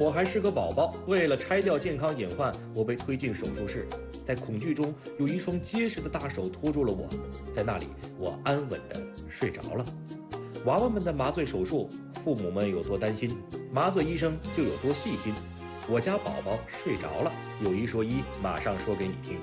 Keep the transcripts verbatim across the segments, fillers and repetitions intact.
我还是个宝宝，为了拆掉健康隐患，我被推进手术室。在恐惧中，有一双结实的大手托住了我，在那里，我安稳地睡着了。娃娃们的麻醉手术，父母们有多担心，麻醉医生就有多细心。我家宝宝睡着了，有一说一，马上说给你听。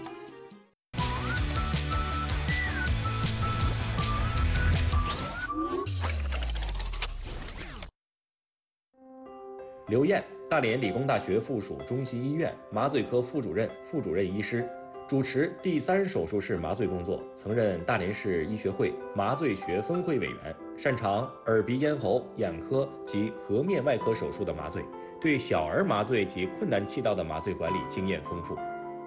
刘艳，大连理工大学附属中心医院麻醉科副主任、副主任医师，主持第三手术室麻醉工作，曾任大连市医学会麻醉学分会委员，擅长耳鼻咽喉、眼科及颌面外科手术的麻醉，对小儿麻醉及困难气道的麻醉管理经验丰富。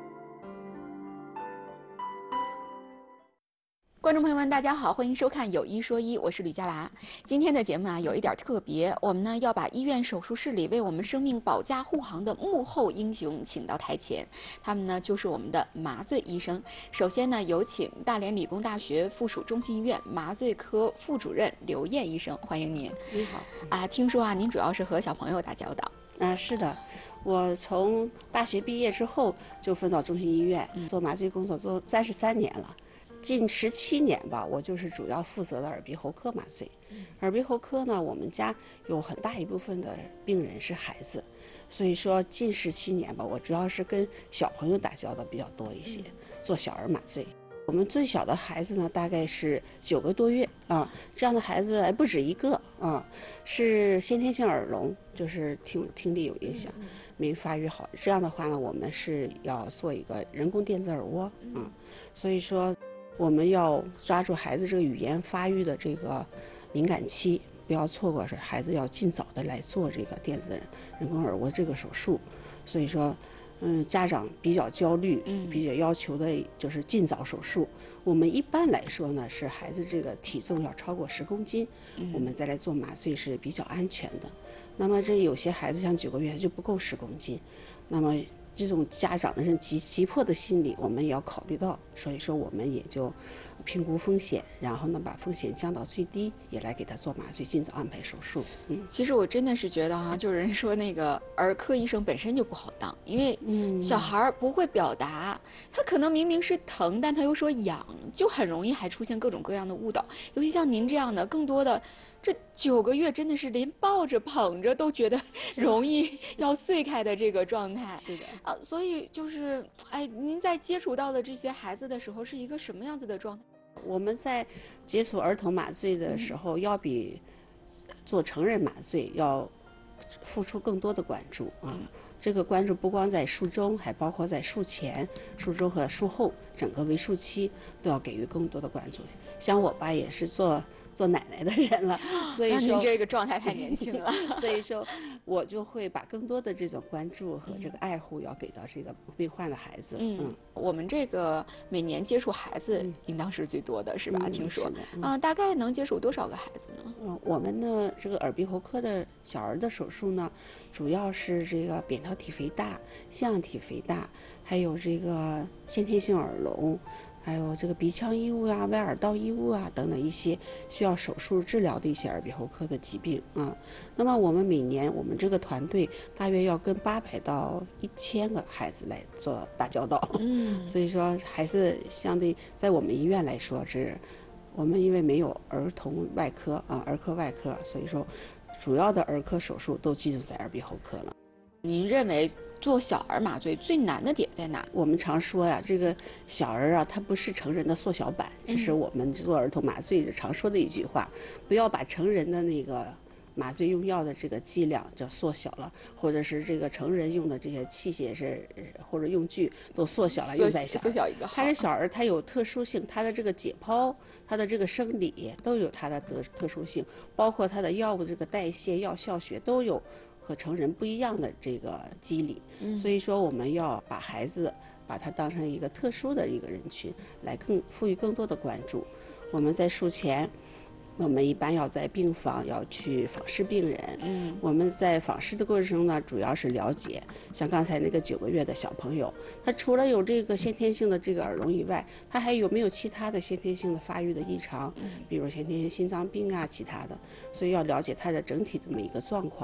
观众朋友们，大家好，欢迎收看《有一说一》，我是吕佳娃。今天的节目啊，有一点特别，我们呢要把医院手术室里为我们生命保驾护航的幕后英雄请到台前，他们呢就是我们的麻醉医生。首先呢，有请大连理工大学附属中心医院麻醉科副主任刘艳医生，欢迎您。 你好啊，听说啊，您主要是和小朋友打交道。 啊，是的，我从大学毕业之后就分到中心医院、嗯、做麻醉工作，做三十三年了。近十七年吧，我就是主要负责的耳鼻喉科麻醉。耳鼻喉科呢，我们家有很大一部分的病人是孩子，所以说近十七年吧，我主要是跟小朋友打交道比较多一些，做小儿麻醉。我们最小的孩子呢，大概是九个多月啊，这样的孩子还不止一个啊，是先天性耳聋，就是听听力有影响，没发育好。这样的话呢，我们是要做一个人工电子耳蜗啊，所以说。我们要抓住孩子这个语言发育的这个敏感期，不要错过，是孩子要尽早的来做这个电子人工耳蜗这个手术。所以说，嗯，家长比较焦虑，比较要求的就是尽早手术。我们一般来说呢，是孩子这个体重要超过十公斤，我们再来做麻醉是比较安全的。那么这有些孩子像九个月他就不够十公斤，那么。这种家长的急急迫的心理，我们也要考虑到，所以说我们也就评估风险，然后呢把风险降到最低，也来给他做麻醉，尽早安排手术。嗯， 其实我真的是觉得哈，就是人说那个儿科医生本身就不好当，因为小孩不会表达，他可能明明是疼，但他又说痒，就很容易还出现各种各样的误导。尤其像您这样的，更多的。这九个月真的是连抱着捧着都觉得容易要碎开的这个状态， 是的啊，所以就是，哎，您在接触到的这些孩子的时候是一个什么样子的状态？ 我们在接触儿童麻醉的时候，要比做成人麻醉要付出更多的关注啊。这个关注不光在术中，还包括在术前、术中和术后整个为术期都要给予更多的关注。像我吧，也是做。做奶奶的人了，所以说您这个状态太年轻了， 所以说我就会把更多的这种关注和这个爱护要给到这个病患的孩子。 嗯，嗯我们这个每年接触孩子应当是最多的，是吧？ 嗯、 听说， 嗯、 呃，大概能接触多少个孩子呢？ 嗯，我们呢这个耳鼻喉科的小儿的手术呢，主要是这个扁桃体肥大、腺样体肥大，还有这个先天性耳聋。还有这个鼻腔异物啊、歪耳道异物啊等等一些需要手术治疗的一些耳鼻喉科的疾病啊。那么我们每年我们这个团队大约要跟八百到一千个孩子来做打交道，嗯，所以说还是相对在我们医院来说是，我们因为没有儿童外科啊、儿科外科，所以说主要的儿科手术都集中在耳鼻喉科了。 您认为做小儿麻醉最难的点在哪？ 我们常说呀，这个小儿啊，他不是成人的缩小版，这是我们做儿童麻醉常说的一句话，不要把成人的那个麻醉用药的这个剂量叫缩小了，或者是这个成人用的这些器械是或者用具都缩小了，用在小缩小一个。 他是小儿，他有特殊性，他的这个解剖、他的这个生理都有他的特特殊性，包括他的药物这个代谢、药效学都有。和成人不一样的这个机理，嗯、所以说我们要把孩子把他当成一个特殊的一个人群来更赋予更多的关注。我们在术前，我们一般要在病房要去访视病人。嗯，我们在访视的过程中呢，主要是了解，像刚才那个九个月的小朋友，他除了有这个先天性的这个耳聋以外，他还有没有其他的先天性的发育的异常？比如先天性心脏病啊，其他的，所以要了解他的整体的一个状况。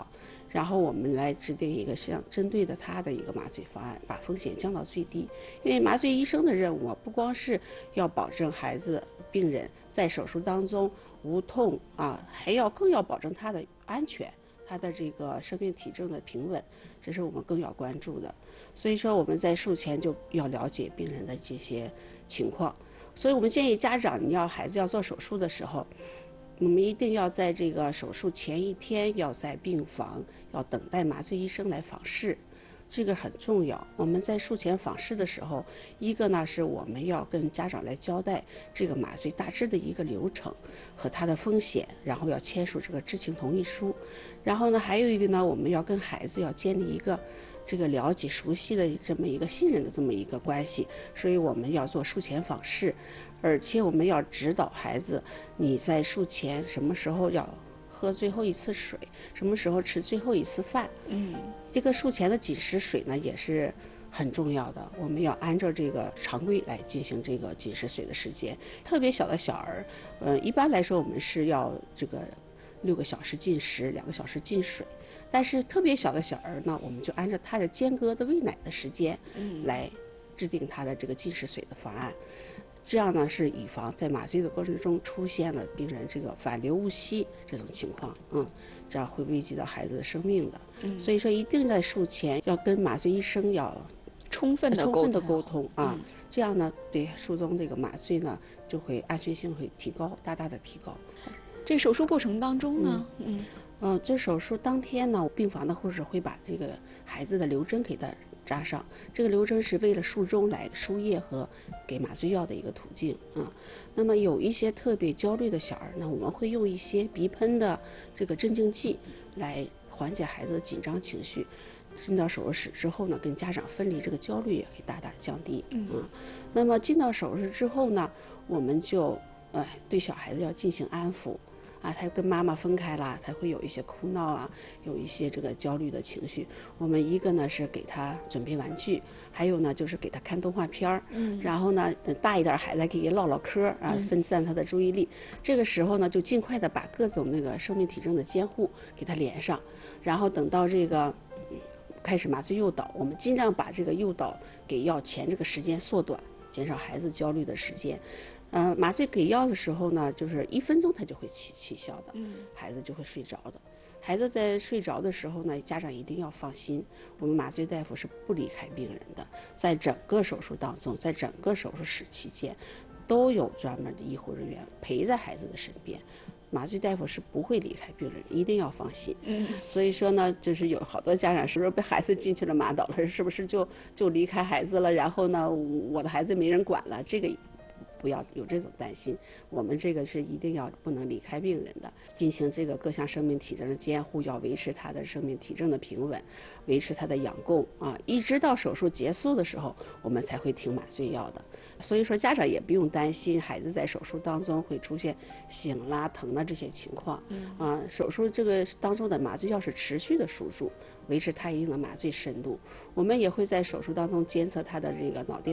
然后我们来制定一个像针对的他的一个麻醉方案，把风险降到最低。因为麻醉医生的任务啊，不光是要保证孩子病人在手术当中无痛啊，还要更要保证他的安全，他的这个生命体征的平稳，这是我们更要关注的。所以说我们在术前就要了解病人的这些情况，所以我们建议家长，你要孩子要做手术的时候，我们一定要在这个手术前一天要在病房要等待麻醉医生来访视，这个很重要。我们在术前访视的时候，一个呢是我们要跟家长来交代这个麻醉大致的一个流程和它的风险，然后要签署这个知情同意书。然后呢，还有一个呢，我们要跟孩子要建立一个这个了解熟悉的这么一个信任的这么一个关系，所以我们要做术前访视，而且我们要指导孩子，你在术前什么时候要喝最后一次水，什么时候吃最后一次饭。 嗯， 这个术前的紧食水呢也是很重要的，我们要按照这个常规来进行这个紧食水的时间。特别小的小儿，呃，一般来说我们是要这个六个小时进食，两个小时进水。但是特别小的小儿呢，我们就按照他的间隔的喂奶的时间来制定他的这个进食水的方案。这样呢是以防在麻醉的过程中出现了病人这个反流误吸这种情况，嗯，这样会危及到孩子的生命的。嗯，所以说一定在术前要跟麻醉医生要充分的充分的沟通啊， 嗯、 这样呢对术中这个麻醉呢就会安全性会提高，大大的提高。 这手术过程当中呢，嗯。嗯嗯，这手术当天呢，病房的护士会把这个孩子的留针给他扎上。这个留针是为了术中来输液和给麻醉药的一个途径啊。那么有一些特别焦虑的小儿呢，我们会用一些鼻喷的这个镇静剂来缓解孩子的紧张情绪。进到手术室之后呢，跟家长分离，这个焦虑也可以大大降低。嗯，那么进到手术室之后呢，我们就呃对小孩子要进行安抚。啊，他跟妈妈分开了，他会有一些哭闹啊，有一些这个焦虑的情绪。我们一个呢是给他准备玩具，还有呢就是给他看动画片儿，嗯，然后呢大一点孩子还可以唠唠嗑啊，分散他的注意力。嗯、这个时候呢，就尽快的把各种那个生命体征的监护给他连上，然后等到这个。开始麻醉诱导，我们尽量把这个诱导给药前这个时间缩短，减少孩子焦虑的时间。呃，麻醉给药的时候呢，就是一分钟它就会起起效的，嗯，孩子就会睡着的。孩子在睡着的时候呢，家长一定要放心，我们麻醉大夫是不离开病人的，在整个手术当中，在整个手术室期间，都有专门的医护人员陪在孩子的身边。麻醉大夫是不会离开病人，一定要放心。嗯，所以说呢，就是有好多家长是不是被孩子进去了麻倒了，是不是就就离开孩子了？然后呢，我的孩子没人管了，这个。不要有这种担心，我们这个是一定要不能离开病人的，进行这个各项生命体征的监护，要维持他的生命体征的平稳，维持他的氧供啊，一直到手术结束的时候，我们才会停麻醉药的。所以说家长也不用担心孩子在手术当中会出现醒啦、疼啦这些情况，啊，手术这个当中的麻醉药是持续的输注，维持他一定的麻醉深度。我们也会在手术当中监测他的这个脑电